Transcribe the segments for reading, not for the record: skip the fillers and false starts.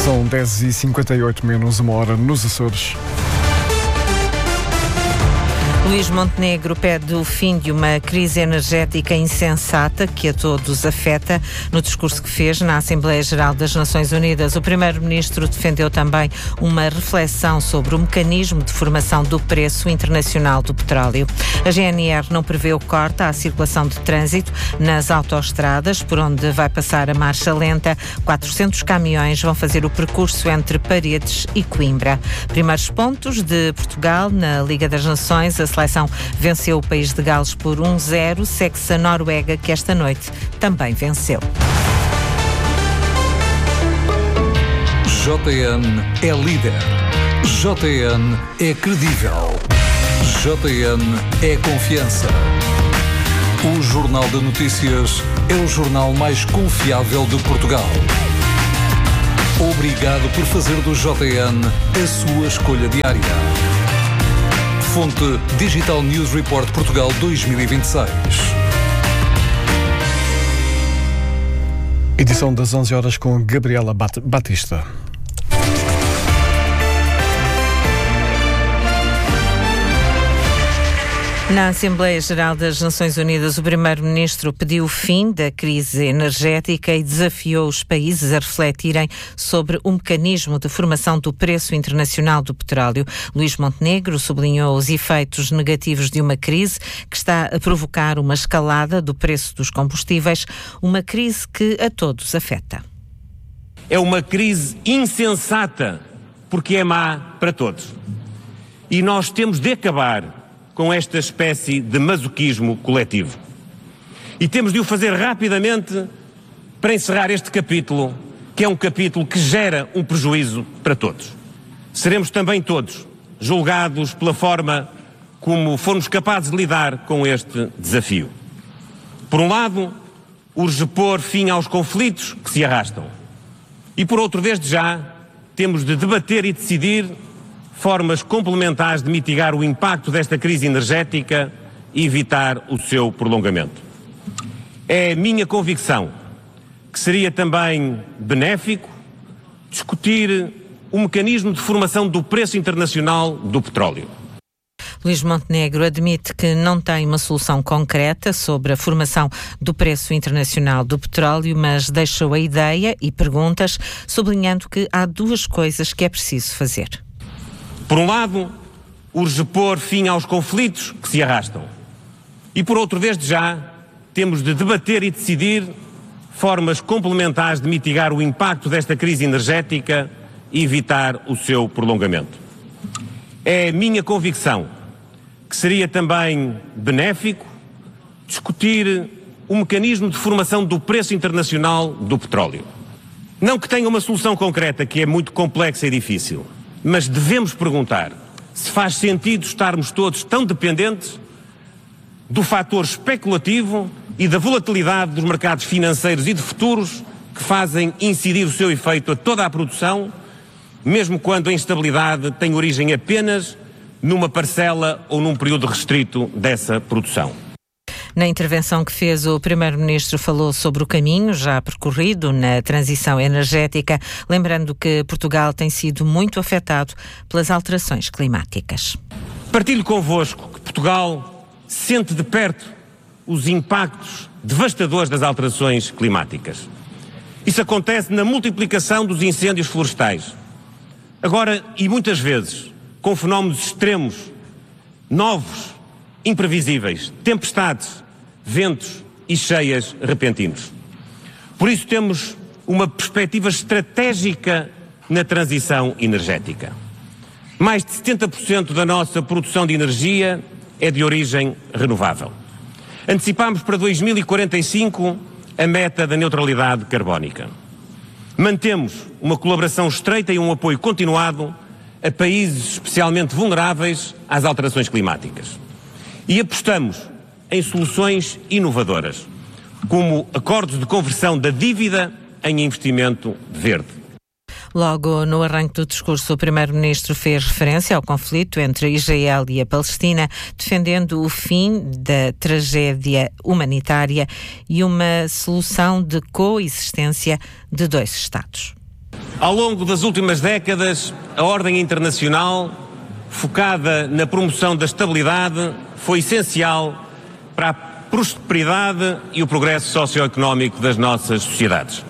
São 10h58, menos uma hora nos Açores. Luís Montenegro pede o fim de uma crise energética insensata que a todos afeta. No discurso que fez na Assembleia Geral das Nações Unidas, o Primeiro-Ministro defendeu também uma reflexão sobre o mecanismo de formação do preço internacional do petróleo. A GNR não prevê o corte à circulação de trânsito nas autoestradas, por onde vai passar a marcha lenta. 400 caminhões vão fazer o percurso entre Paredes e Coimbra. Primeiros pontos de Portugal na Liga das Nações. A seleção venceu o país de Gales por 1-0, segue-se a Noruega, que esta noite também venceu. JN é líder. JN é credível. JN é confiança. O Jornal de Notícias é o jornal mais confiável de Portugal. Obrigado por fazer do JN a sua escolha diária. Fonte Digital News Report Portugal 2026. Edição das 11 horas com Gabriela Batista. Na Assembleia Geral das Nações Unidas, o Primeiro-Ministro pediu o fim da crise energética e desafiou os países a refletirem sobre o mecanismo de formação do preço internacional do petróleo. Luís Montenegro sublinhou os efeitos negativos de uma crise que está a provocar uma escalada do preço dos combustíveis, uma crise que a todos afeta. É uma crise insensata, porque é má para todos. E nós temos de acabar com esta espécie de masoquismo coletivo. E temos de o fazer rapidamente para encerrar este capítulo, que é um capítulo que gera um prejuízo para todos. Seremos também todos julgados pela forma como fomos capazes de lidar com este desafio. Por um lado, urge pôr fim aos conflitos que se arrastam. E por outro, desde já, temos de debater e decidir formas complementares de mitigar o impacto desta crise energética e evitar o seu prolongamento. É minha convicção que seria também benéfico discutir o mecanismo de formação do preço internacional do petróleo. Luís Montenegro admite que não tem uma solução concreta sobre a formação do preço internacional do petróleo, mas deixou a ideia e perguntas, sublinhando que há duas coisas que é preciso fazer. Por um lado, urge pôr fim aos conflitos que se arrastam. E por outro, desde já, temos de debater e decidir formas complementares de mitigar o impacto desta crise energética e evitar o seu prolongamento. É minha convicção que seria também benéfico discutir o mecanismo de formação do preço internacional do petróleo. Não que tenha uma solução concreta, que é muito complexa e difícil, mas devemos perguntar se faz sentido estarmos todos tão dependentes do fator especulativo e da volatilidade dos mercados financeiros e de futuros que fazem incidir o seu efeito a toda a produção, mesmo quando a instabilidade tem origem apenas numa parcela ou num período restrito dessa produção. Na intervenção que fez, o Primeiro-Ministro falou sobre o caminho já percorrido na transição energética, lembrando que Portugal tem sido muito afetado pelas alterações climáticas. Partilho convosco que Portugal sente de perto os impactos devastadores das alterações climáticas. Isso acontece na multiplicação dos incêndios florestais. Agora, e muitas vezes, com fenómenos extremos, novos, imprevisíveis, tempestades, ventos e cheias repentinos. Por isso temos uma perspectiva estratégica na transição energética. Mais de 70% da nossa produção de energia é de origem renovável. Antecipamos para 2045 a meta da neutralidade carbónica. Mantemos uma colaboração estreita e um apoio continuado a países especialmente vulneráveis às alterações climáticas. E apostamos em soluções inovadoras, como acordos de conversão da dívida em investimento verde. Logo no arranque do discurso, o Primeiro-Ministro fez referência ao conflito entre Israel e a Palestina, defendendo o fim da tragédia humanitária e uma solução de coexistência de dois Estados. Ao longo das últimas décadas, a ordem internacional, focada na promoção da estabilidade, foi essencial para a prosperidade e o progresso socioeconómico das nossas sociedades.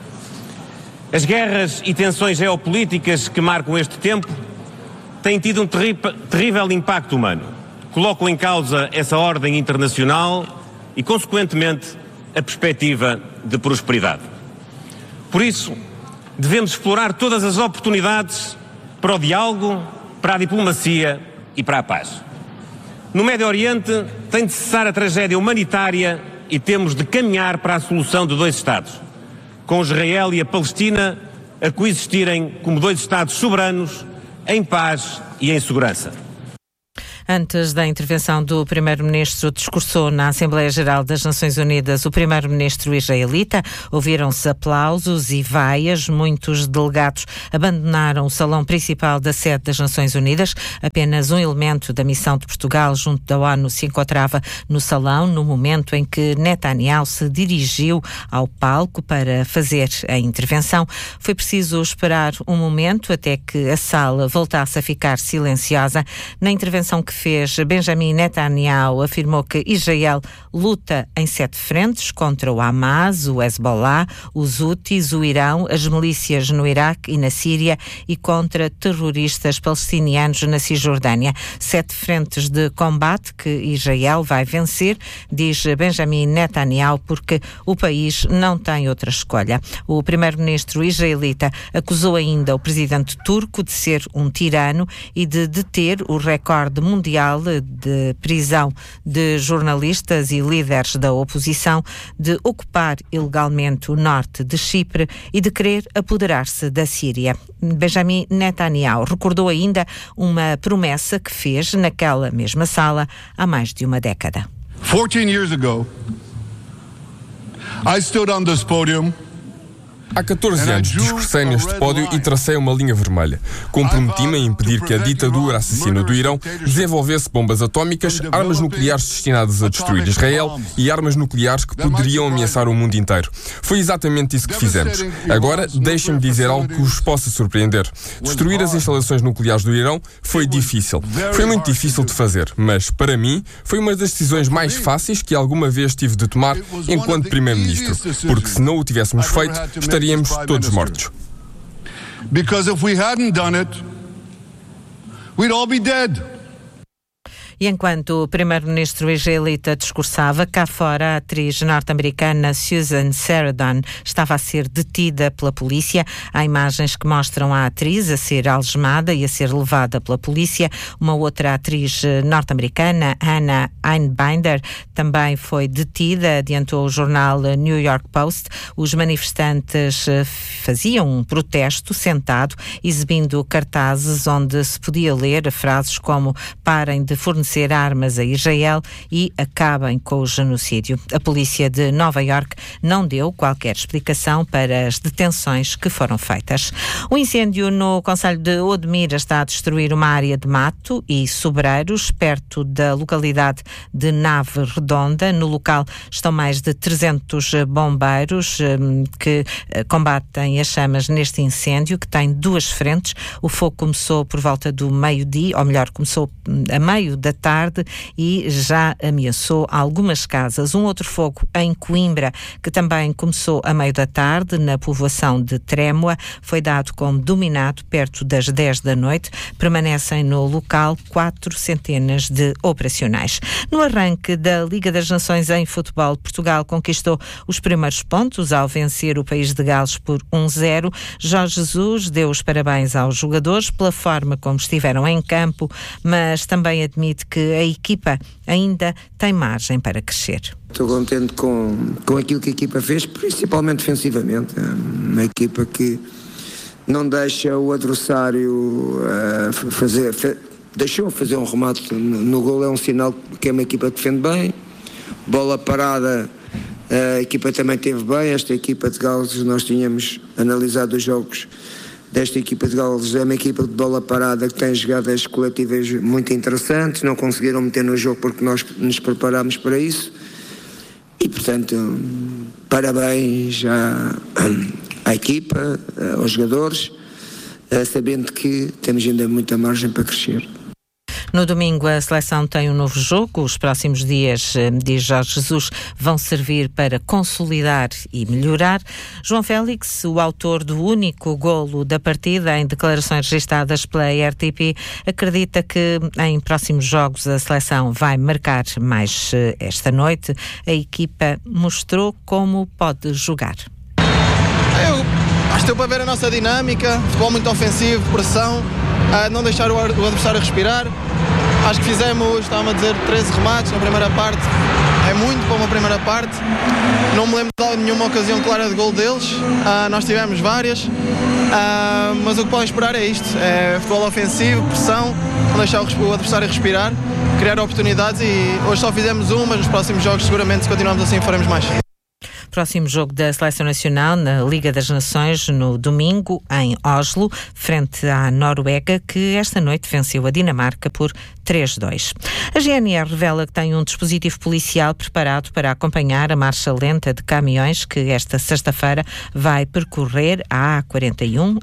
As guerras e tensões geopolíticas que marcam este tempo têm tido um terrível impacto humano. Colocam em causa essa ordem internacional e, consequentemente, a perspectiva de prosperidade. Por isso, devemos explorar todas as oportunidades para o diálogo, para a diplomacia e para a paz. No Médio Oriente, tem de cessar a tragédia humanitária e temos de caminhar para a solução de 2 Estados, com Israel e a Palestina a coexistirem como 2 Estados soberanos, em paz e em segurança. Antes da intervenção do Primeiro-Ministro, discursou na Assembleia Geral das Nações Unidas o Primeiro-Ministro israelita. Ouviram-se aplausos e vaias. Muitos delegados abandonaram o salão principal da sede das Nações Unidas. Apenas um elemento da missão de Portugal junto da ONU se encontrava no salão no momento em que Netanyahu se dirigiu ao palco para fazer a intervenção. Foi preciso esperar um momento até que a sala voltasse a ficar silenciosa. Na intervenção que fez, Benjamin Netanyahu afirmou que Israel luta em 7 frentes contra o Hamas, o Hezbollah, os Houthis, o Irão, as milícias no Iraque e na Síria e contra terroristas palestinianos na Cisjordânia. 7 frentes de combate que Israel vai vencer, diz Benjamin Netanyahu, porque o país não tem outra escolha. O primeiro-ministro israelita acusou ainda o presidente turco de ser um tirano e de deter o recorde mundial de prisão de jornalistas e líderes da oposição, de ocupar ilegalmente o norte de Chipre e de querer apoderar-se da Síria. Benjamin Netanyahu recordou ainda uma promessa que fez naquela mesma sala há mais de uma década. 14 years ago, I stood on this podium. Há 14 anos discursei neste pódio e tracei uma linha vermelha. Comprometi-me a impedir que a ditadura assassina do Irão desenvolvesse bombas atómicas, armas nucleares destinadas a destruir Israel e armas nucleares que poderiam ameaçar o mundo inteiro. Foi exatamente isso que fizemos. Agora, deixem-me dizer algo que vos possa surpreender. Destruir as instalações nucleares do Irão foi difícil. Foi muito difícil de fazer, mas, para mim, foi uma das decisões mais fáceis que alguma vez tive de tomar enquanto Primeiro-Ministro, porque se não o tivéssemos feito, estaríamos todos mortos. Because if we hadn't done it, we'd all be dead. E enquanto o primeiro-ministro israelita discursava, cá fora a atriz norte-americana Susan Sarandon estava a ser detida pela polícia. Há imagens que mostram a atriz a ser algemada e a ser levada pela polícia. Uma outra atriz norte-americana, Hannah Einbinder, também foi detida, adiantou o jornal New York Post. Os manifestantes faziam um protesto sentado, exibindo cartazes onde se podia ler frases como "parem de fornecer armas a Israel" e "acabem com o genocídio". A polícia de Nova Iorque não deu qualquer explicação para as detenções que foram feitas. O incêndio no concelho de Odmira está a destruir uma área de mato e sobreiros perto da localidade de Nave Redonda. No local estão mais de 300 bombeiros que combatem as chamas neste incêndio, que tem 2 frentes. O fogo começou por volta do meio-dia, ou melhor, começou a meio da tarde e já ameaçou algumas casas. Um outro fogo em Coimbra, que também começou a meio da tarde, na povoação de Trémoa, foi dado como dominado perto das 10 da noite. Permanecem no local 4 centenas de operacionais. No arranque da Liga das Nações em futebol, Portugal conquistou os primeiros pontos ao vencer o país de Gales por 1-0. Jorge Jesus deu os parabéns aos jogadores pela forma como estiveram em campo, mas também admite que a equipa ainda tem margem para crescer. Estou contente com aquilo que a equipa fez, principalmente defensivamente. É uma equipa que não deixa o adversário deixou fazer um remate no gol, é um sinal que é uma equipa que defende bem. Bola parada, a equipa também teve bem. Esta equipa de Gales, nós tínhamos analisado os jogos desta equipa de Gales, é uma equipa de bola parada que tem jogadas coletivas muito interessantes. Não conseguiram meter no jogo porque nós nos preparámos para isso e, portanto, parabéns à equipa, aos jogadores. sabendo que temos ainda muita margem para crescer. No domingo, a seleção tem um novo jogo. Os próximos dias, diz Jorge Jesus, vão servir para consolidar e melhorar. João Félix, o autor do único golo da partida, em declarações registadas pela RTP, acredita que em próximos jogos a seleção vai marcar mais esta noite. A equipa mostrou como pode jogar. Acho que deu para ver a nossa dinâmica, futebol muito ofensivo, pressão, não deixar o adversário respirar. Acho que fizemos, estava a dizer, 13 remates na primeira parte. É muito para uma primeira parte. Não me lembro de nenhuma ocasião clara de gol deles. Nós tivemos várias. Mas o que podem esperar é isto. É futebol ofensivo, pressão, não deixar o adversário respirar, criar oportunidades, e hoje só fizemos mas nos próximos jogos seguramente, se continuarmos assim, faremos mais. Próximo jogo da Seleção Nacional na Liga das Nações no domingo em Oslo, frente à Noruega, que esta noite venceu a Dinamarca por 3-2. A GNR revela que tem um dispositivo policial preparado para acompanhar a marcha lenta de caminhões que esta sexta-feira vai percorrer a A41,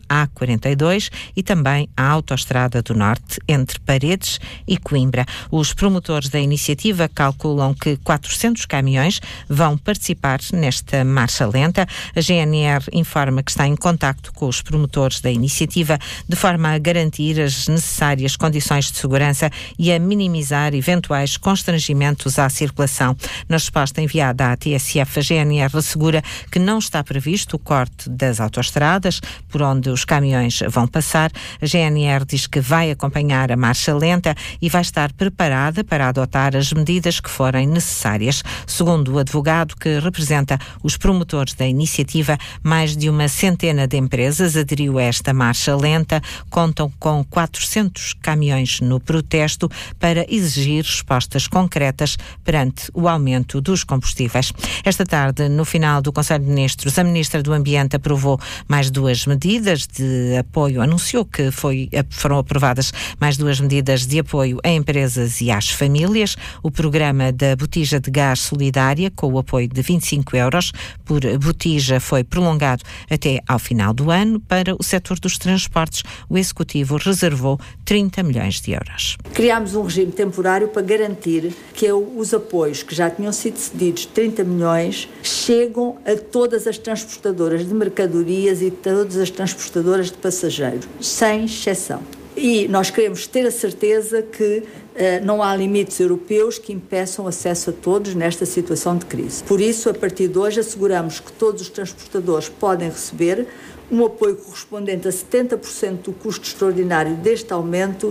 A42 e também a Autoestrada do Norte, entre Paredes e Coimbra. Os promotores da iniciativa calculam que 400 caminhões vão participar nesta marcha lenta. A GNR informa que está em contacto com os promotores da iniciativa de forma a garantir as necessárias condições de segurança e a minimizar eventuais constrangimentos à circulação. Na resposta enviada à TSF, a GNR assegura que não está previsto o corte das autoestradas por onde os caminhões vão passar. A GNR diz que vai acompanhar a marcha lenta e vai estar preparada para adotar as medidas que forem necessárias. Segundo o advogado que representa os promotores da iniciativa, mais de uma centena de empresas aderiu a esta marcha lenta, contam com 400 caminhões no protesto para exigir respostas concretas perante o aumento dos combustíveis. Esta tarde, no final do Conselho de Ministros, a Ministra do Ambiente aprovou mais duas medidas de apoio, anunciou que foram aprovadas mais duas medidas de apoio a empresas e às famílias. O programa da botija de gás solidária, com o apoio de 25 euros por botija, foi prolongado até ao final do ano. Para o setor dos transportes, o Executivo reservou 30 milhões de euros. Criámos um regime temporário para garantir que os apoios que já tinham sido cedidos, 30 milhões, chegam a todas as transportadoras de mercadorias e todas as transportadoras de passageiros, sem exceção. E nós queremos ter a certeza que não há limites europeus que impeçam acesso a todos nesta situação de crise. Por isso, a partir de hoje, asseguramos que todos os transportadores podem receber um apoio correspondente a 70% do custo extraordinário deste aumento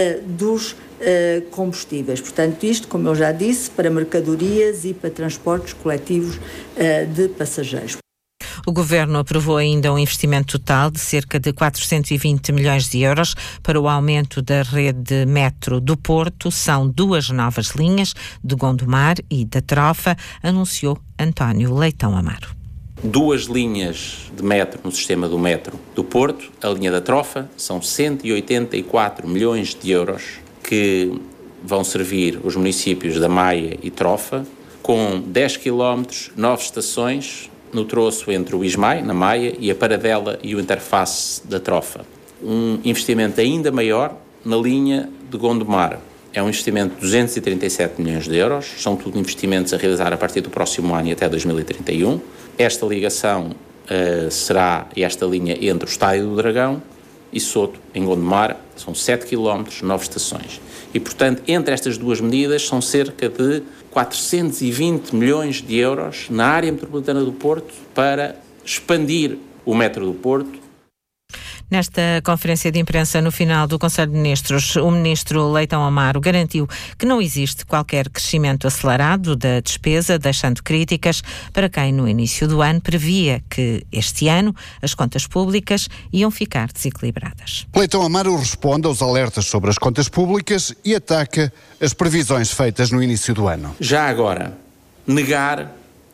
dos combustíveis. Portanto, isto, como eu já disse, para mercadorias e para transportes coletivos de passageiros. O Governo aprovou ainda um investimento total de cerca de 420 milhões de euros para o aumento da rede metro do Porto. São duas novas linhas, de Gondomar e da Trofa, anunciou António Leitão Amaro. Duas linhas de metro no sistema do metro do Porto, a linha da Trofa, são 184 milhões de euros que vão servir os municípios da Maia e Trofa, com 10 km, 9 estações, no troço entre o Ismael, na Maia, e a Paradela e o interface da Trofa. Um investimento ainda maior na linha de Gondomar. É um investimento de 237 milhões de euros. São tudo investimentos a realizar a partir do próximo ano e até 2031. Esta ligação será esta linha entre o Estádio do Dragão e Soto, em Gondomar. São 7 km, 9 estações. E, portanto, entre estas duas medidas são cerca de 420 milhões de euros na área metropolitana do Porto para expandir o metro do Porto. Nesta conferência de imprensa no final do Conselho de Ministros, o ministro Leitão Amaro garantiu que não existe qualquer crescimento acelerado da despesa, deixando críticas para quem no início do ano previa que este ano as contas públicas iam ficar desequilibradas. Leitão Amaro responde aos alertas sobre as contas públicas e ataca as previsões feitas no início do ano. Já agora, negar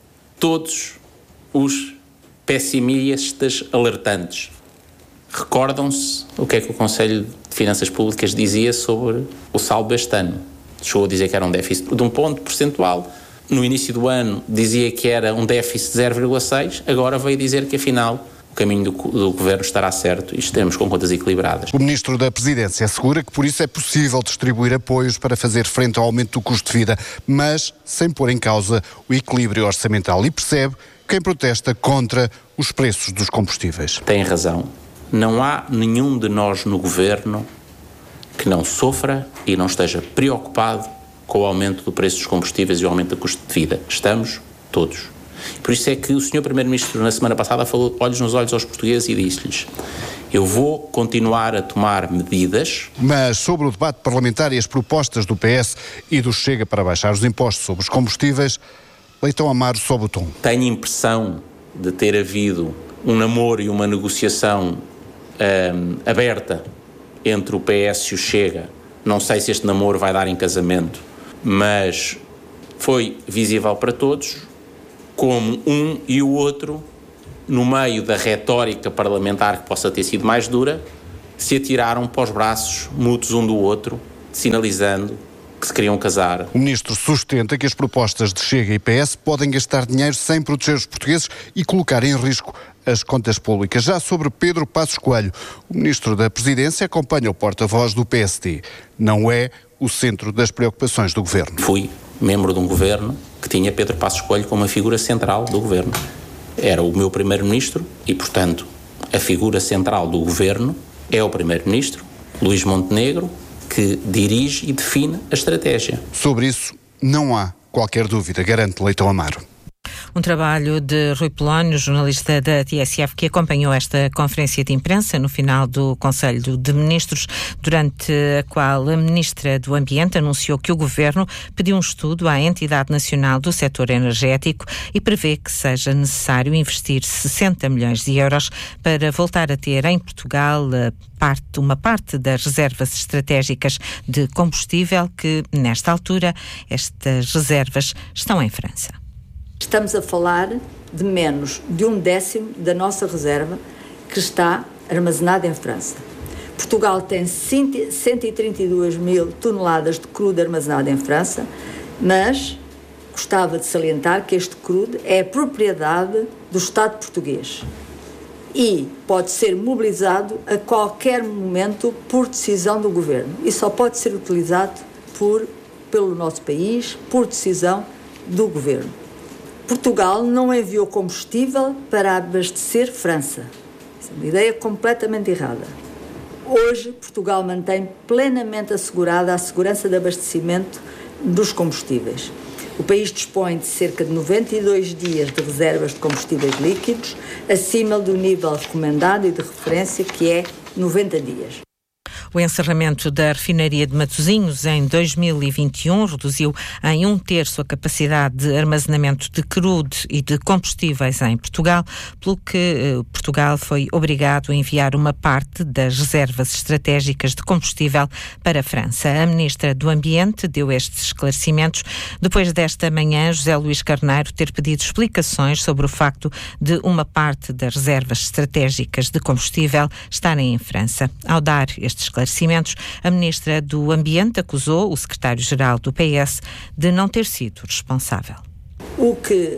todos os pessimistas alertantes. Recordam-se o que é que o Conselho de Finanças Públicas dizia sobre o saldo deste ano. Chegou a dizer que era um déficit de 1 ponto percentual. No início do ano dizia que era um déficit de 0,6. Agora veio dizer que afinal o caminho do Governo estará certo e estaremos com contas equilibradas. O Ministro da Presidência assegura que por isso é possível distribuir apoios para fazer frente ao aumento do custo de vida, mas sem pôr em causa o equilíbrio orçamental, e percebe quem protesta contra os preços dos combustíveis. Tem razão. Não há nenhum de nós no Governo que não sofra e não esteja preocupado com o aumento do preço dos combustíveis e o aumento do custo de vida. Estamos todos. Por isso é que o Sr. Primeiro-Ministro, na semana passada, falou olhos nos olhos aos portugueses e disse-lhes: eu vou continuar a tomar medidas. Mas sobre o debate parlamentar e as propostas do PS e do Chega para baixar os impostos sobre os combustíveis, Leitão Amaro sobe o tom. Tenho a impressão de ter havido um namoro e uma negociação aberta entre o PS e o Chega. Não sei se este namoro vai dar em casamento, mas foi visível para todos como um e o outro, no meio da retórica parlamentar que possa ter sido mais dura, se atiraram para os braços mútuos um do outro, sinalizando que se queriam casar. O Ministro sustenta que as propostas de Chega e PS podem gastar dinheiro sem proteger os portugueses e colocar em risco as contas públicas. Já sobre Pedro Passos Coelho, o Ministro da Presidência acompanha o porta-voz do PSD. Não é o centro das preocupações do Governo. Fui membro de um Governo que tinha Pedro Passos Coelho como a figura central do Governo. Era o meu Primeiro-Ministro e, portanto, a figura central do Governo é o Primeiro-Ministro, Luís Montenegro, que dirige e define a estratégia. Sobre isso, não há qualquer dúvida, garante Leitão Amaro. Um trabalho de Rui Polónio, jornalista da TSF, que acompanhou esta conferência de imprensa no final do Conselho de Ministros, durante a qual a Ministra do Ambiente anunciou que o Governo pediu um estudo à Entidade Nacional do Setor Energético e prevê que seja necessário investir 60 milhões de euros para voltar a ter em Portugal uma parte das reservas estratégicas de combustível que, nesta altura, estas reservas estão em França. Estamos a falar de menos de 1/10 da nossa reserva que está armazenada em França. Portugal tem 132 mil toneladas de crudo armazenado em França, mas gostava de salientar que este crudo é propriedade do Estado português e pode ser mobilizado a qualquer momento por decisão do Governo e só pode ser utilizado pelo nosso país por decisão do Governo. Portugal não enviou combustível para abastecer França. Isso é uma ideia completamente errada. Hoje, Portugal mantém plenamente assegurada a segurança de abastecimento dos combustíveis. O país dispõe de cerca de 92 dias de reservas de combustíveis líquidos, acima do nível recomendado e de referência, que é 90 dias. O encerramento da refinaria de Matosinhos em 2021 reduziu em 1/3 a capacidade de armazenamento de crudo e de combustíveis em Portugal, pelo que Portugal foi obrigado a enviar uma parte das reservas estratégicas de combustível para a França. A Ministra do Ambiente deu estes esclarecimentos depois desta manhã José Luís Carneiro ter pedido explicações sobre o facto de uma parte das reservas estratégicas de combustível estarem em França. Ao dar estes esclarecimentos, a Ministra do Ambiente acusou o Secretário-Geral do PS de não ter sido responsável. O que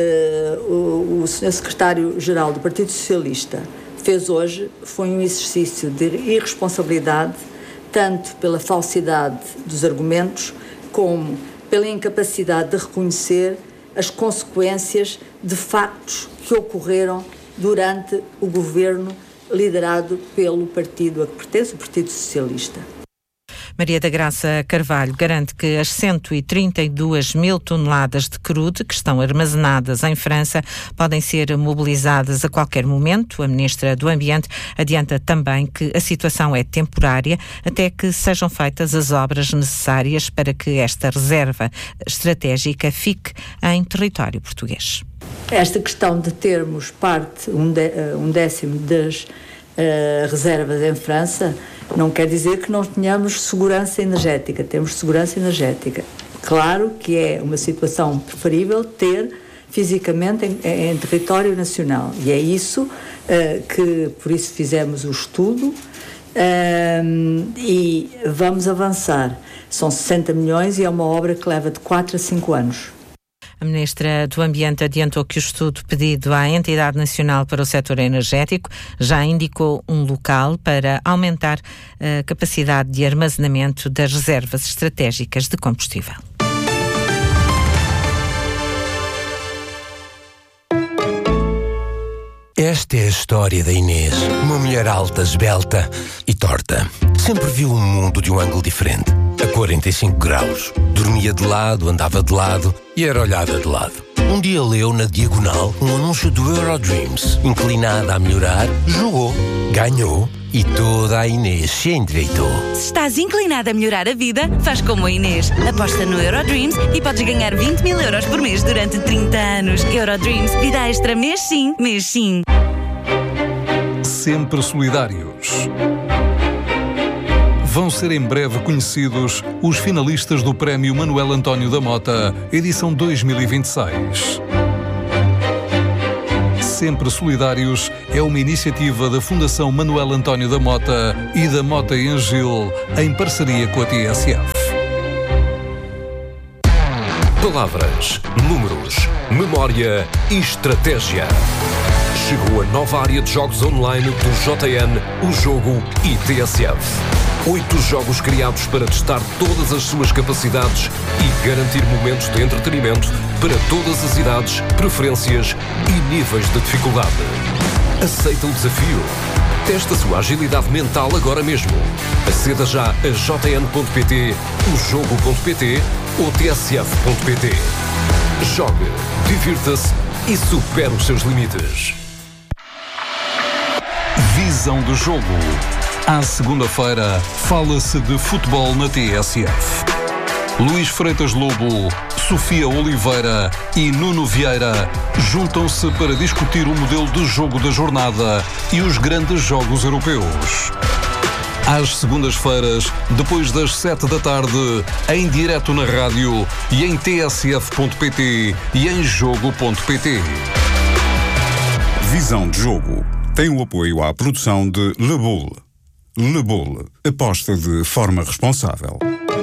o Sr. Secretário-Geral do Partido Socialista fez hoje foi um exercício de irresponsabilidade, tanto pela falsidade dos argumentos, como pela incapacidade de reconhecer as consequências de factos que ocorreram durante o governo liderado pelo partido a que pertence, o Partido Socialista. Maria da Graça Carvalho garante que as 132 mil toneladas de crudo que estão armazenadas em França podem ser mobilizadas a qualquer momento. A Ministra do Ambiente adianta também que a situação é temporária até que sejam feitas as obras necessárias para que esta reserva estratégica fique em território português. Esta questão de termos parte, um décimo das reservas em França, não quer dizer que não tenhamos segurança energética. Temos segurança energética. Claro que é uma situação preferível ter fisicamente em território nacional. E é isso que, por isso, fizemos o estudo e vamos avançar. São 60 milhões e é uma obra que leva de 4 a 5 anos. A Ministra do Ambiente adiantou que o estudo pedido à Entidade Nacional para o Setor Energético já indicou um local para aumentar a capacidade de armazenamento das reservas estratégicas de combustível. Esta é a história da Inês, uma mulher alta, esbelta e torta. Sempre viu o mundo de um ângulo diferente, a 45 graus. Dormia de lado, andava de lado e era olhada de lado. Um dia leu na diagonal um anúncio do Eurodreams. Inclinada a melhorar, jogou, ganhou e toda a Inês se endireitou. Se estás inclinada a melhorar a vida, faz como a Inês. Aposta no Eurodreams e podes ganhar 20 mil euros por mês durante 30 anos. Eurodreams, vida extra mês sim, mês sim. Sempre solidários. Vão ser em breve conhecidos os finalistas do Prémio Manuel António da Mota, edição 2026. Sempre Solidários é uma iniciativa da Fundação Manuel António da Mota e da Mota Engil, em parceria com a TSF. Palavras, números, memória e estratégia. Chegou a nova área de jogos online do JN, o Jogo e TSF. 8 jogos criados para testar todas as suas capacidades e garantir momentos de entretenimento para todas as idades, preferências e níveis de dificuldade. Aceita o desafio? Testa a sua agilidade mental agora mesmo. Aceda já a jn.pt, ojogo.pt ou tsf.pt. Jogue, divirta-se e supere os seus limites. Visão do jogo. À segunda-feira, fala-se de futebol na TSF. Luís Freitas Lobo, Sofia Oliveira e Nuno Vieira juntam-se para discutir o modelo de jogo da jornada e os grandes jogos europeus. Às segundas-feiras, depois das 7 da tarde, em direto na rádio e em tsf.pt e em jogo.pt. Visão de jogo tem o apoio à produção de Le Boule. Le Boule, aposta de forma responsável.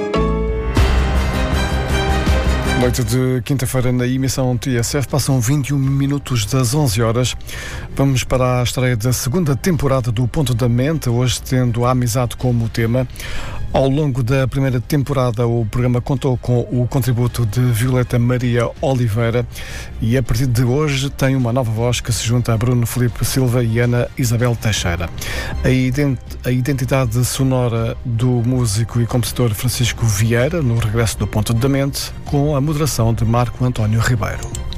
Noite de quinta-feira na emissão TSF, passam 21 minutos das 11 horas. Vamos para a estreia da segunda temporada do Ponto da Mente, hoje tendo a amizade como tema. Ao longo da primeira temporada, o programa contou com o contributo de Violeta Maria Oliveira e a partir de hoje tem uma nova voz que se junta a Bruno Filipe Silva e Ana Isabel Teixeira. A identidade sonora do músico e compositor Francisco Vieira, no regresso do Ponto da Mente, com a moderação de Marco António Ribeiro.